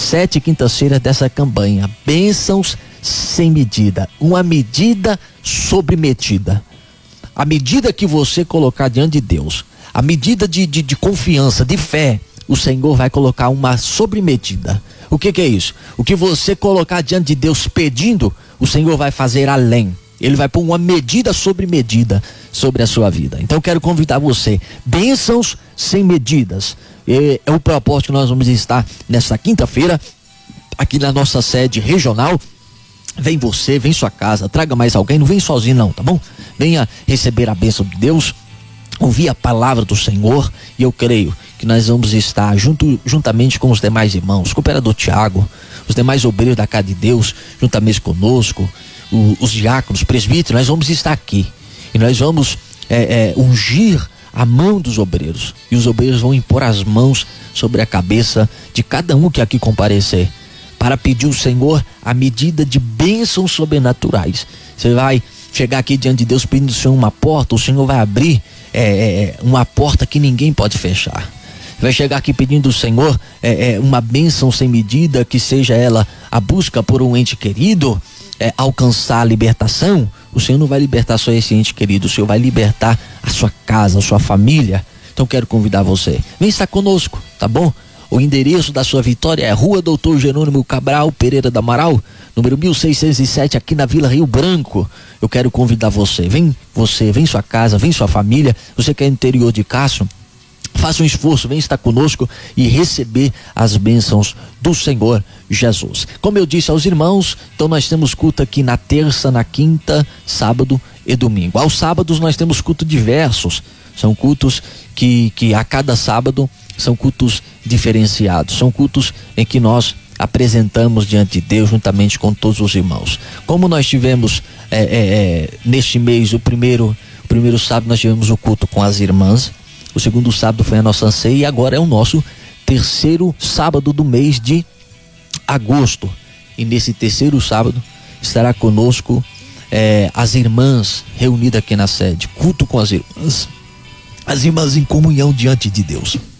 7 quintas-feiras dessa campanha, bênçãos sem medida, uma medida sobre medida. A medida que você colocar diante de Deus, a medida de confiança, de fé, o Senhor vai colocar uma sobremedida. O que é isso? O que você colocar diante de Deus pedindo, o Senhor vai fazer além. Ele vai pôr uma medida sobre medida sobre a sua vida. Então eu quero convidar você, bênçãos sem medidas. É o propósito que nós vamos estar nesta quinta-feira, aqui na nossa sede regional. Vem você, vem sua casa, traga mais alguém, não vem sozinho não, tá bom? Venha receber a bênção de Deus, ouvir a palavra do Senhor, e eu creio que nós vamos estar juntamente com os demais irmãos, com o cooperador Tiago, os demais obreiros da casa de Deus, juntamente conosco, os diáconos, presbíteros, nós vamos estar aqui e nós vamos ungir a mão dos obreiros, e os obreiros vão impor as mãos sobre a cabeça de cada um que aqui comparecer, para pedir ao Senhor a medida de bênçãos sobrenaturais. Você vai chegar aqui diante de Deus pedindo ao Senhor uma porta, o Senhor vai abrir uma porta que ninguém pode fechar. Vai chegar aqui pedindo ao Senhor uma bênção sem medida, que seja ela a busca por um ente querido, alcançar a libertação. O Senhor não vai libertar só esse ente querido, o Senhor vai libertar a sua casa, a sua família. Então quero convidar você, vem estar conosco, tá bom? O endereço da sua vitória é Rua Doutor Jerônimo Cabral Pereira do Amaral, número 1607, aqui na Vila Rio Branco. Eu quero convidar você, vem sua casa, vem sua família. Você que é interior de Cássio, faça um esforço, vem estar conosco e receber as bênçãos do Senhor Jesus. Como eu disse aos irmãos, então nós temos culto aqui na terça, na quinta, sábado e domingo. Aos sábados nós temos culto diversos, são cultos que a cada sábado são cultos diferenciados, são cultos em que nós apresentamos diante de Deus juntamente com todos os irmãos. Como nós tivemos neste mês, o primeiro sábado nós tivemos o culto com as irmãs, o segundo sábado foi a nossa ceia, e agora é o nosso terceiro sábado do mês de agosto. E nesse terceiro sábado estará conosco as irmãs reunidas aqui na sede, culto com as irmãs em comunhão diante de Deus.